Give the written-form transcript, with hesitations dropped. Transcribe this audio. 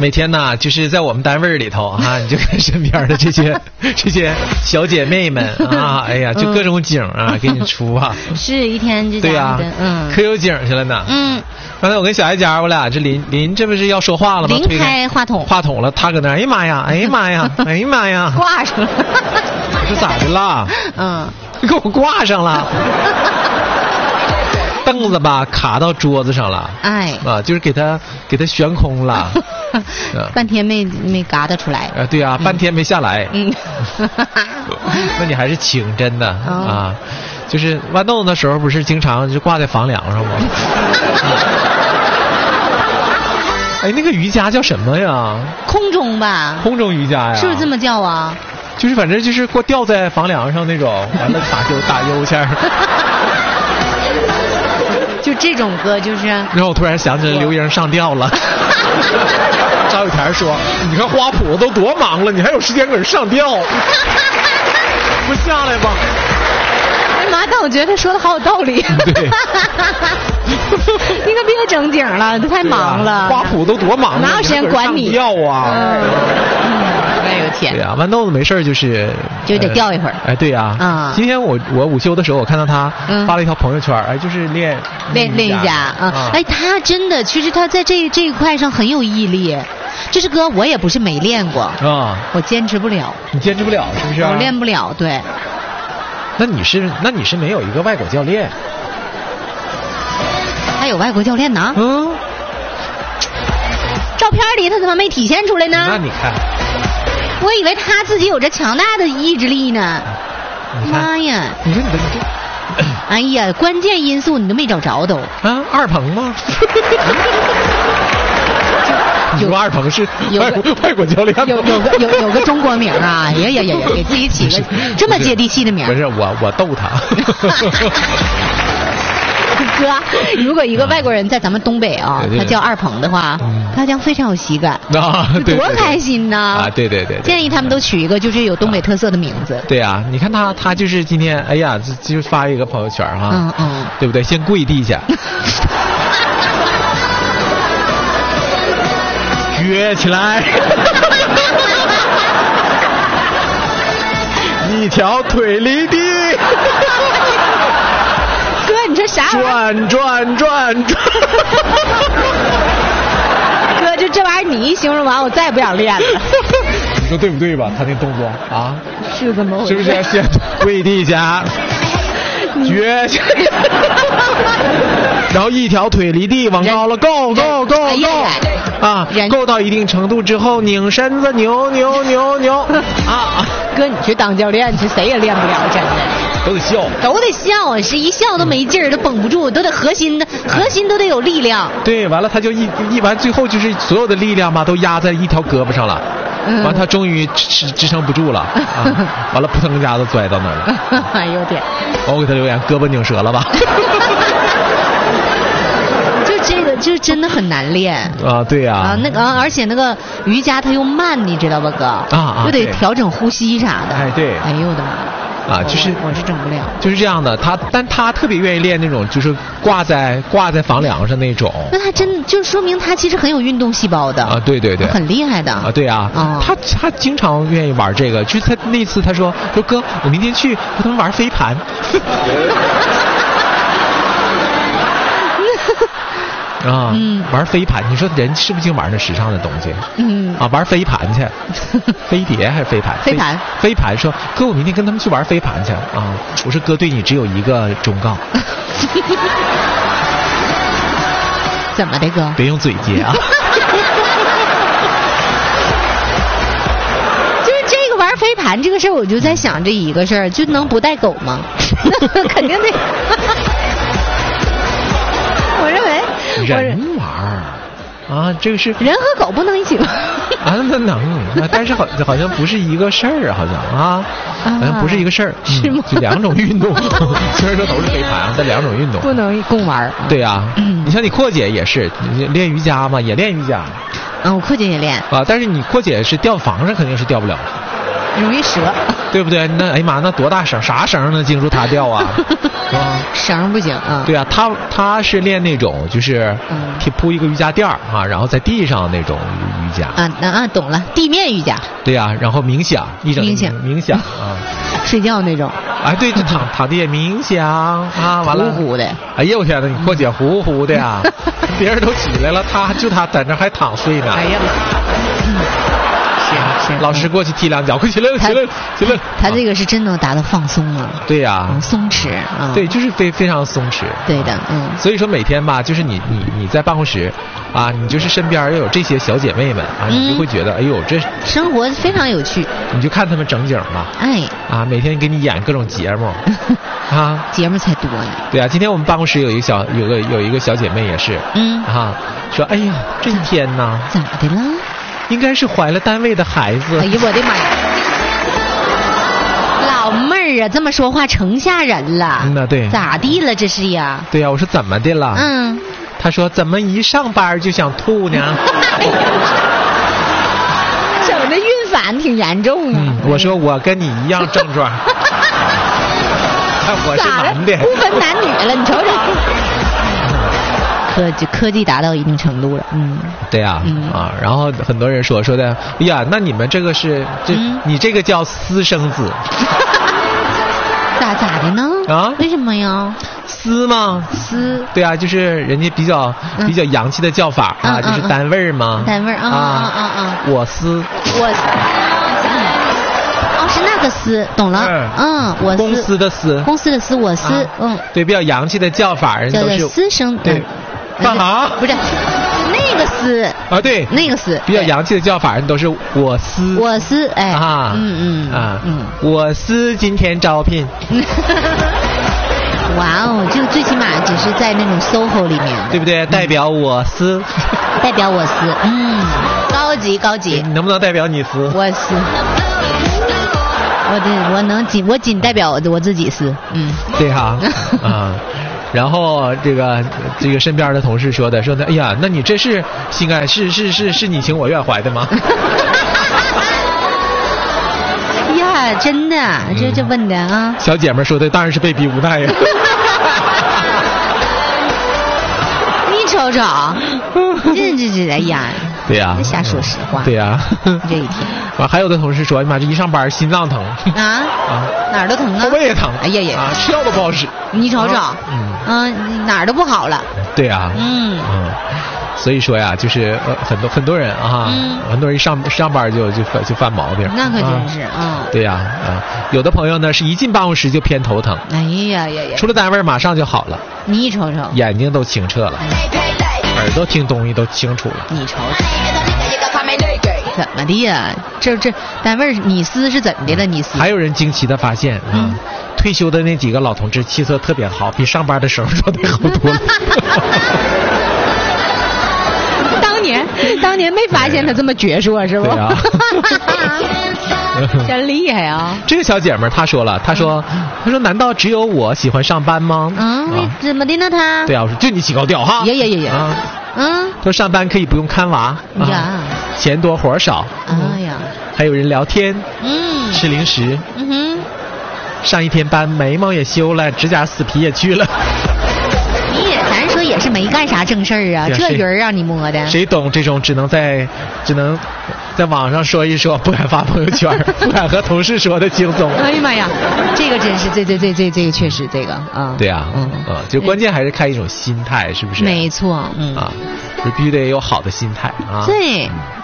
每天呢，就是在我们单位里头啊，你就看身边的这些小姐妹们啊，哎呀，就各种景啊，给你出啊。 是一天这对呀，可有景去了呢。刚才我跟小艾家我俩这临这不是要说话了吗？ 临开话筒了，他搁那，哎呀妈呀，哎呀妈呀，哎呀妈呀， 挂上了。 我说咋的了？你给我挂上了。凳子吧卡到桌子上了， 哎啊，就是给他悬空了， 半天没嘎达出来。 对啊，半天没下来。那你还是轻，真的啊。就是豌豆的时候不是经常就挂在房梁上吗？哎，那个瑜伽叫什么呀？ 空中吧。 空中瑜伽呀？ 是不是这么叫啊？ 就是反正就是吊在房梁上那种，完了打悠去。 就这种歌就是。 然后我突然想起来刘英上吊了。赵雨田说：“你看花圃都多忙了，你还有时间搁这上吊？不下来吧？” 哎妈，但我觉得他说的好有道理。 对。 你可别正经了，他太忙了。 花圃都多忙了， 哪有时间管你？ 吊啊！ 哎呦天！ 对呀，豌豆子没事就得吊一会儿。 哎，对呀。今天我午休的时候，我看到他发了一条朋友圈，哎，就是练瑜伽啊。哎，他真的，其实他在这一块上很有毅力。就是哥，我也不是没练过啊，我坚持不了。 你坚持不了是不是？ 我练不了，对。 那你是没有一个外国教练？ 还有外国教练呢？照片里他怎么没体现出来呢？ 那你看， 我以为他自己有着强大的意志力呢。妈呀！ 你说你这，哎呀，关键因素你都没找着都。 二鹏吗？你说二鹏是外国教练吗？ 有个中国名啊！呀，给自己起个这么接地气的名。 不是我逗他。 哥，如果一个外国人在咱们东北啊，他叫二鹏的话，他将非常有喜感啊， 多开心呐！ 啊，对， 建议他们都取一个就是有东北特色的名字。 对啊，你看他就是今天，哎呀，就发一个朋友圈哈，对不对？先跪地下，撅起来，一条腿离地。 哥，你这啥？ 转。 哥，就这玩意儿，你一形容完，我再也不想练了。 你说对不对吧？他那动作啊， 是这么回事？ 是不是先跪地下，撅起来，然后一条腿离地往高了够啊，够到一定程度之后，拧身子，扭啊！ 哥，你去当教练去，谁也练不了，真的。 都得笑， 是一笑都没劲儿，都绷不住，都得核心都得有力量。 对，完了他就一完，最后就是所有的力量嘛都压在一条胳膊上了，完他终于支撑不住了，完了扑腾一下子摔到那儿了。 哎呦天！ 我给他留言，胳膊拧折了吧？ 就这个就真的很难练啊，对呀。 啊，那个而且那个瑜伽它又慢，你知道吧哥？又得调整呼吸啥的。 哎，对。 哎呦我的妈！ 啊，就是我是整不了， 就是这样的。但他特别愿意练那种，就是挂在房梁上那种。 那他真就说明他其实很有运动细胞的啊，对， 很厉害的啊，对啊。他经常愿意玩这个，就是他那次他说哥，我明天去和他们玩飞盘。啊，玩飞盘，你说人是不是净玩那时尚的东西？玩飞盘去，飞碟还是飞盘？飞盘说哥，我明天跟他们去玩飞盘去啊！我说哥，对你只有一个忠告。 怎么的哥？ 别用嘴接啊！ 就是这个玩飞盘这个事儿，我就在想这一个事儿，就能不带狗吗？肯定得。我认为人玩啊，这个是人和狗不能一起玩啊，那能，但是好像不是一个事儿，好像好像不是一个事儿， 是吗？ 就两种运动，虽然说都是飞盘，但两种运动不能共玩。 对呀，你像你阔姐也是练瑜伽嘛，也练瑜伽。 我阔姐也练啊，但是你阔姐是吊房上肯定是吊不了。 容易折， 对不对？那哎呀妈，那多大绳？啥绳能经住他吊啊？ 绳不行啊。 对啊，他是练那种就是铺一个瑜伽垫啊，然后在地上那种瑜伽。 懂了，地面瑜伽。 对啊，然后冥想，冥想啊， 睡觉那种。 哎，对，就躺地下冥想啊，完了。 呼呼的。 哎呀，我天哪，你阔姐呼呼的呀，别人都起来了，他在那还躺睡呢。 哎呀。 老师过去踢两脚，快起来了，起来了。 他这个是真能达到放松了。 对呀， 松弛。 对，就是非常松弛。 对的， 所以说每天吧，就是你在办公室啊，你就是身边要有这些小姐妹们啊，你就会觉得哎呦，这生活非常有趣。 你就看他们整景嘛，每天给你演各种节目啊， 节目才多呢。 对啊，今天我们办公室有一个小姐妹也是，说哎呀，这一天呢， 咋的了？ 应该是怀了单位的孩子。 哎呀，我的妈呀！老妹儿啊，这么说话成吓人了。 对。 咋地了这是呀？ 对呀，我说怎么的了？她说怎么一上班就想吐呢？ 整的孕反挺严重啊。 我说我跟你一样症状。我是男的。 不分男女了，你瞅瞅。科技达到一定程度了， 对呀，然后很多人说的，哎呀，那你们这个是你这个叫私生子， 咋的呢？为什么呀？ 私吗？ 私， 对啊，就是人家比较洋气的叫法啊，就是单位儿嘛， 单位儿我私， 是那个私，懂了，我公司的私， 我私， 对，比较洋气的叫法，人都是私生， 对。干啥？ 不是那个丝啊，对， 那个丝比较洋气的叫法，都是我司，我司今天招聘。 哇哦，就最起码只是在那种 SOHO 里面， 对不对？代表我司， 高级。 你能不能代表你司？ 我司。我仅代表我自己司， 对哈，然后这个身边的同事说的，哎呀，那你这是心爱是你情我愿怀的吗？ 呀，真的，这问的啊。 小姐妹说的当然是被逼无奈呀。 你瞅瞅，这哎呀。 对呀， 瞎说实话。 对呀， 这一天。 还有的同事说，哎妈，这一上班心脏疼哪儿都疼啊， 后背也疼， 哎呀， 吃药都不好使。 你瞅瞅，哪儿都不好了。 对呀，所以说呀，就是很多人很多人一上班就犯毛病。 那可真是对呀，有的朋友呢是一进办公室就偏头疼。 哎呀， 出了单位马上就好了。 你瞅瞅， 眼睛都清澈了，耳朵听东西都清楚了。 你瞅瞅，怎么的呀？这单位你司是怎么的了？你司还有人惊奇的发现退休的那几个老同志气色特别好，比上班的时候状态好多了。 当年没发现他这么矍铄是不？ 对啊。 真厉害啊！ 这个小姐妹她说难道只有我喜欢上班吗？ 怎么的呢她？ 对啊，我说就你起高调哈。她说上班可以不用看娃钱多活少。还有人聊天，吃零食，上一天班眉毛也修了，指甲死皮也去了。 咱说也是没干啥正事儿啊，这鱼儿让你摸的。 谁懂这种只能在网上说一说，不敢发朋友圈，不敢和同事说的轻松。 哎呀妈呀，这个真是这个确实这个对啊，就关键还是看一种心态，是不是？ 没错， 就必须得有好的心态啊。 对。